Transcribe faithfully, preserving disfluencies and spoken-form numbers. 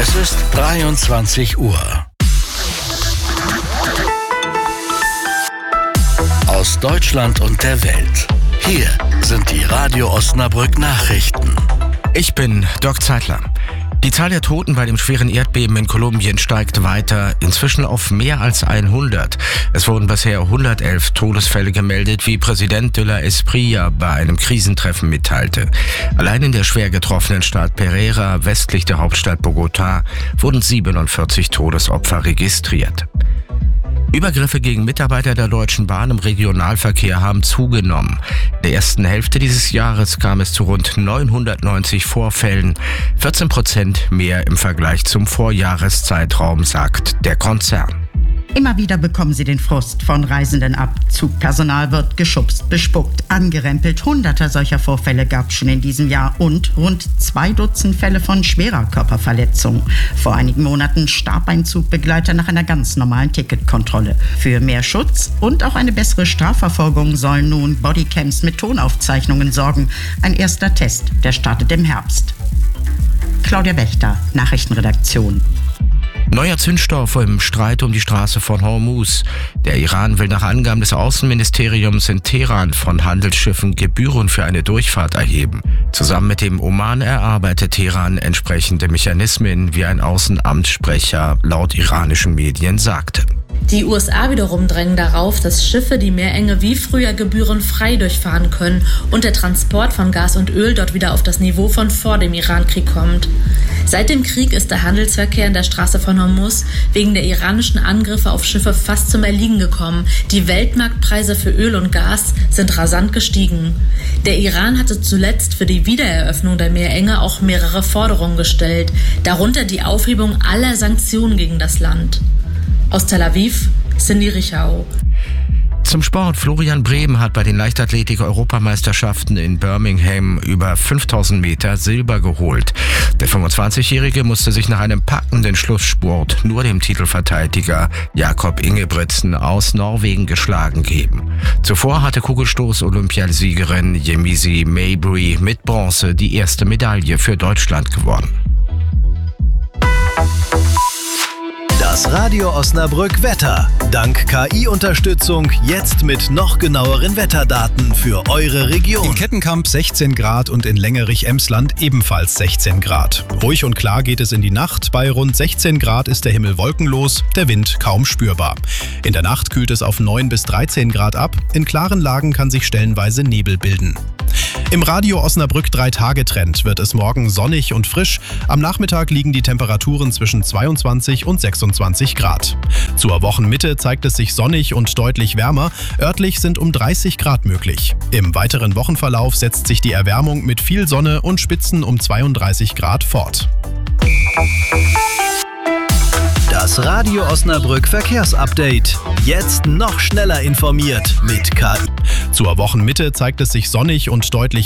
Es ist dreiundzwanzig Uhr. Aus Deutschland und der Welt. Hier sind die Radio Osnabrück Nachrichten. Ich bin Dirk Zeitler. Die Zahl der Toten bei dem schweren Erdbeben in Kolumbien steigt weiter, inzwischen auf mehr als hundert. Es wurden bisher hundertelf Todesfälle gemeldet, wie Präsident de la Espriella bei einem Krisentreffen mitteilte. Allein in der schwer getroffenen Stadt Pereira, westlich der Hauptstadt Bogotá, wurden siebenundvierzig Todesopfer registriert. Übergriffe gegen Mitarbeiter der Deutschen Bahn im Regionalverkehr haben zugenommen. In der ersten Hälfte dieses Jahres kam es zu rund neunhundertneunzig Vorfällen, vierzehn Prozent mehr im Vergleich zum Vorjahreszeitraum, sagt der Konzern. Immer wieder bekommen sie den Frust von Reisenden ab. Zugpersonal wird geschubst, bespuckt, angerempelt. Hunderte solcher Vorfälle gab es schon in diesem Jahr und rund zwei Dutzend Fälle von schwerer Körperverletzung. Vor einigen Monaten starb ein Zugbegleiter nach einer ganz normalen Ticketkontrolle. Für mehr Schutz und auch eine bessere Strafverfolgung sollen nun Bodycams mit Tonaufzeichnungen sorgen. Ein erster Test, der startet im Herbst. Claudia Wächter, Nachrichtenredaktion. Neuer Zündstoff im Streit um die Straße von Hormuz. Der Iran will nach Angaben des Außenministeriums in Teheran von Handelsschiffen Gebühren für eine Durchfahrt erheben. Zusammen mit dem Oman erarbeitet Teheran entsprechende Mechanismen, wie ein Außenamtssprecher laut iranischen Medien sagte. Die U S A wiederum drängen darauf, dass Schiffe die Meerenge wie früher gebührenfrei durchfahren können und der Transport von Gas und Öl dort wieder auf das Niveau von vor dem Irankrieg kommt. Seit dem Krieg ist der Handelsverkehr in der Straße von Hormuz wegen der iranischen Angriffe auf Schiffe fast zum Erliegen gekommen. Die Weltmarktpreise für Öl und Gas sind rasant gestiegen. Der Iran hatte zuletzt für die Wiedereröffnung der Meerenge auch mehrere Forderungen gestellt, darunter die Aufhebung aller Sanktionen gegen das Land. Aus Tel Aviv, Cindy Richau. Zum Sport. Florian Brehm hat bei den Leichtathletik-Europameisterschaften in Birmingham über fünftausend Meter Silber geholt. Der fünfundzwanzigjährige musste sich nach einem packenden Schlussspurt nur dem Titelverteidiger Jakob Ingebrigtsen aus Norwegen geschlagen geben. Zuvor hatte Kugelstoß-Olympiasiegerin Yemisi Mabry mit Bronze die erste Medaille für Deutschland gewonnen. Das Radio Osnabrück Wetter. Dank K I-Unterstützung jetzt mit noch genaueren Wetterdaten für eure Region. In Kettenkamp sechzehn Grad und in Längerich-Emsland ebenfalls sechzehn Grad. Ruhig und klar geht es in die Nacht. Bei rund sechzehn Grad ist der Himmel wolkenlos, der Wind kaum spürbar. In der Nacht kühlt es auf neun bis dreizehn Grad ab. In klaren Lagen kann sich stellenweise Nebel bilden. Im Radio Osnabrück drei Tage Trend wird es morgen sonnig und frisch. Am Nachmittag liegen die Temperaturen zwischen zweiundzwanzig und sechsundzwanzig Grad. Zur Wochenmitte zeigt es sich sonnig und deutlich wärmer. Örtlich sind um dreißig Grad möglich. Im weiteren Wochenverlauf setzt sich die Erwärmung mit viel Sonne und Spitzen um zweiunddreißig Grad fort. Das Radio Osnabrück Verkehrsupdate. Jetzt noch schneller informiert mit K I. Zur Wochenmitte zeigt es sich sonnig und deutlich